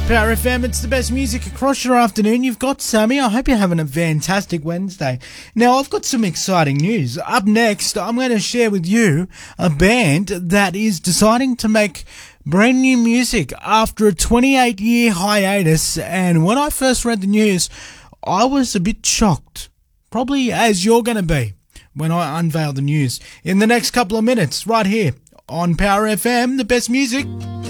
Power FM, it's the best music across your afternoon. You've got Sammy. I hope you're having a fantastic Wednesday. Now, I've got some exciting news. Up next, I'm going to share with you a band that is deciding to make brand new music after a 28-year hiatus. And when I first read the news, I was a bit shocked. Probably as you're going to be when I unveil the news in the next couple of minutes right here on Power FM, the best music